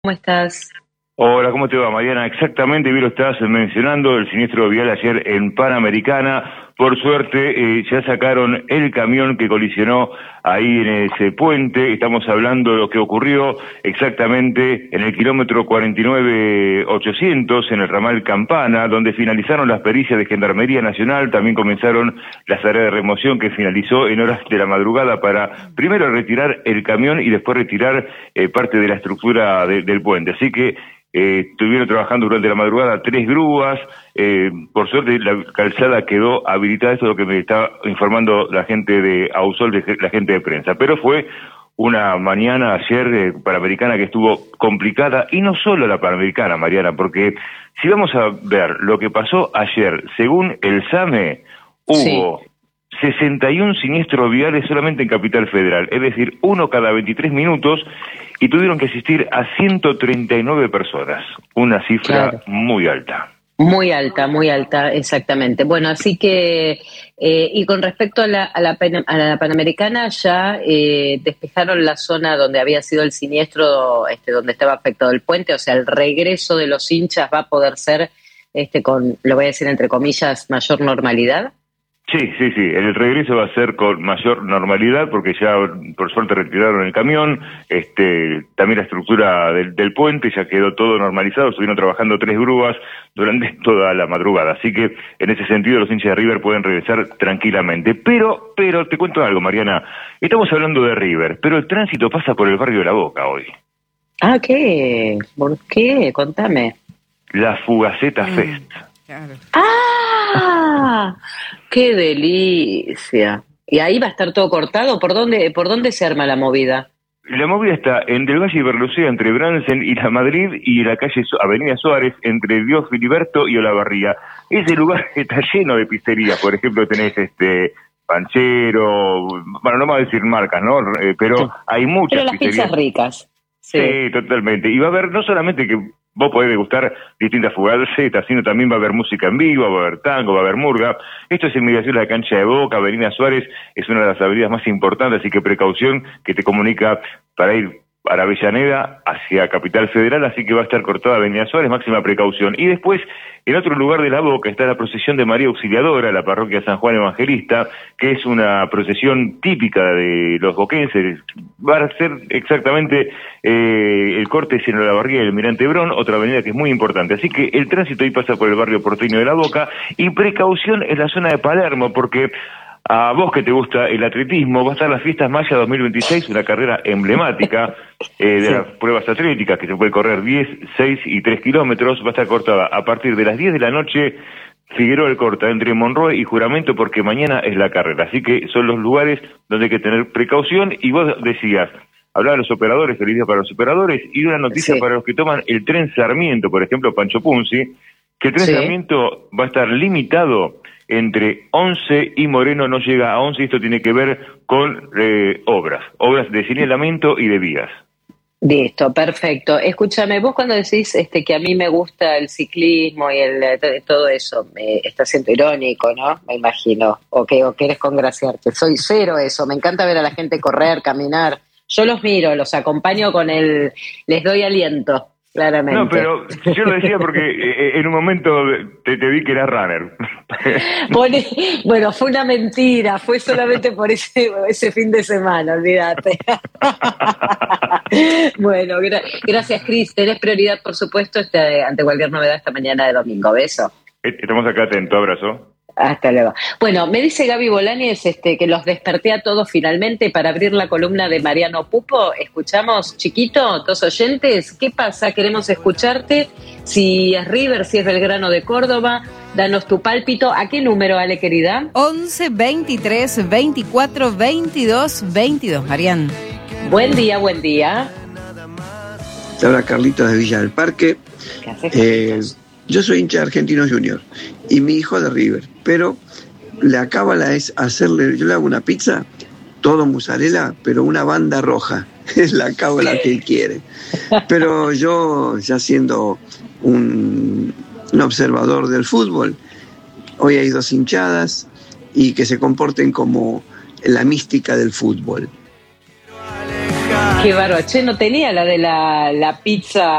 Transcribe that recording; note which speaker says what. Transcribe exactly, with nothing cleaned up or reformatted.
Speaker 1: ¿Cómo estás?
Speaker 2: Hola, ¿cómo te va, Mariana? Exactamente, bien lo estás mencionando, el siniestro vial ayer en Panamericana. Por suerte, eh, ya sacaron el camión que colisionó ahí en ese puente. Estamos hablando de lo que ocurrió exactamente en el kilómetro cuarenta y nueve ochocientos, en el ramal Campana, donde finalizaron las pericias de Gendarmería Nacional. También comenzaron las tareas de remoción que finalizó en horas de la madrugada para primero retirar el camión y después retirar eh, parte de la estructura de, del puente. Así que Eh, estuvieron trabajando durante la madrugada tres grúas, eh, por suerte la calzada quedó habilitada, eso es lo que me está informando la gente de Ausol, de, la gente de prensa, pero fue una mañana ayer eh, Panamericana que estuvo complicada, y no solo la Panamericana, Mariana, porque si vamos a ver lo que pasó ayer, según el SAME, hubo
Speaker 1: Sí.
Speaker 2: sesenta y uno siniestros viales solamente en Capital Federal, es decir, uno cada veintitrés minutos, y tuvieron que asistir a ciento treinta y nueve personas, una cifra
Speaker 1: Claro.
Speaker 2: muy alta.
Speaker 1: Muy alta, muy alta, exactamente. Bueno, así que, eh, y con respecto a la, a la, Pan- a la Panamericana, ya eh, despejaron la zona donde había sido el siniestro, este, donde estaba afectado el puente, o sea, el regreso de los hinchas va a poder ser, este, con, lo voy a decir entre comillas, mayor normalidad.
Speaker 2: Sí, sí, sí, el regreso va a ser con mayor normalidad porque ya por suerte retiraron el camión, este, también la estructura del, del puente ya quedó todo normalizado, estuvieron trabajando tres grúas durante toda la madrugada, así que en ese sentido los hinchas de River pueden regresar tranquilamente. Pero, pero te cuento algo, Mariana, estamos hablando de River, pero el tránsito pasa por el barrio de La Boca hoy.
Speaker 1: Ah, ¿qué? ¿Por qué? Contame.
Speaker 2: La Fugaceta
Speaker 3: Mm,
Speaker 2: Fest.
Speaker 3: claro.
Speaker 1: ¡Ah! ¡Qué delicia! ¿Y ahí va a estar todo cortado? ¿Por dónde, por dónde se arma la movida?
Speaker 2: La movida está en Del Valle y Berlucea, entre Bransen y La Madrid, y la calle Su- Avenida Suárez, entre Dios Filiberto y Olavarría. Ese lugar está lleno de pizzerías, por ejemplo tenés este Panchero, bueno, no vamos a decir marcas, ¿no? Eh,
Speaker 1: Sí.
Speaker 2: pero hay muchas
Speaker 1: Pero las
Speaker 2: pizzerías.
Speaker 1: pizzas ricas. Sí.
Speaker 2: Sí, totalmente. Y va a haber no solamente que vos podés degustar distintas fugacetas, sino también va a haber música en vivo, va a haber tango, va a haber murga. Esto es en inmediación de la cancha de Boca, Avenida Suárez, es una de las avenidas más importantes, así que precaución que te comunica para ir para Avellaneda hacia Capital Federal, así que va a estar cortada Avenida Suárez, máxima precaución. Y después, en otro lugar de La Boca, está la procesión de María Auxiliadora, la parroquia San Juan Evangelista, que es una procesión típica de los boquenses. Va a ser exactamente eh, el corte es en Olavarría y el Almirante Brón, otra avenida que es muy importante. Así que el tránsito ahí pasa por el barrio porteño de La Boca, y precaución en la zona de Palermo, porque a vos que te gusta el atletismo, va a estar las Fiestas Maya dos mil veintiséis, una carrera emblemática eh, de
Speaker 1: Sí.
Speaker 2: las pruebas atléticas, que se puede correr diez, seis y tres kilómetros. Va a estar cortada a partir de las diez de la noche, Figueroa Alcorta, entre Monroe y Juramento, porque mañana es la carrera. Así que son los lugares donde hay que tener precaución. Y vos decías, hablaba de los operadores, feliz día para los operadores, y una noticia
Speaker 1: Sí.
Speaker 2: para los que toman el tren Sarmiento, por ejemplo, Pancho Punzi, que el tren
Speaker 1: Sí.
Speaker 2: Sarmiento va a estar limitado entre Once y Moreno, no llega a Once, y esto tiene que ver con eh, obras, obras de señalamiento y de vías.
Speaker 1: Listo, perfecto. Escúchame, vos cuando decís este, que a mí me gusta el ciclismo y el, eh, todo eso, me está siendo irónico, ¿no? Me imagino. O que, o querés congraciarte. Soy cero eso. Me encanta ver a la gente correr, caminar. Yo los miro, los acompaño con el... Les doy aliento, claramente.
Speaker 2: No, pero yo lo decía porque eh, en un momento te, te vi que eras runner.
Speaker 1: Pone- bueno, fue una mentira, fue solamente por ese, ese fin de semana, olvídate. Bueno, gra- gracias, Cris. Tenés prioridad, por supuesto, este, ante cualquier novedad esta mañana de domingo. Beso.
Speaker 2: Estamos acá atentos, abrazo.
Speaker 1: Hasta luego. Bueno, me dice Gaby Bolañez este, que los desperté a todos finalmente para abrir la columna de Mariano Pupo. Escuchamos, chiquito, todos oyentes, ¿qué pasa? Queremos escucharte. Si es River, si es Belgrano de Córdoba, danos tu pálpito. ¿A qué número, Ale, querida?
Speaker 3: once, veintitrés, veinticuatro, veintidós, veintidós, Marian.
Speaker 1: Buen día, buen día.
Speaker 4: Te habla Carlitos de Villa del Parque.
Speaker 1: ¿Qué haces,
Speaker 4: Eh,
Speaker 1: Carlitos?
Speaker 4: yo soy hincha de Argentinos Junior y mi hijo de River, pero la cábala es hacerle, yo le hago una pizza, todo mozzarella, pero una banda roja, es la cábala que él quiere. Pero yo, ya siendo un, un observador del fútbol, hoy hay dos hinchadas y que se comporten como la mística del fútbol.
Speaker 1: Qué bárbaro. Che, no tenía la de la, la pizza